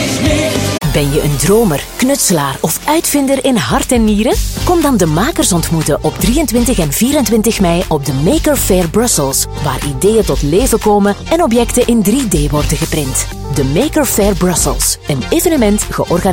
Ben je een dromer, knutselaar of uitvinder in hart en nieren? Kom dan de makers ontmoeten op 23 en 24 mei op de Maker Faire Brussels, waar ideeën tot leven komen en objecten in 3D worden geprint. De Maker Faire Brussels, een evenement georganiseerd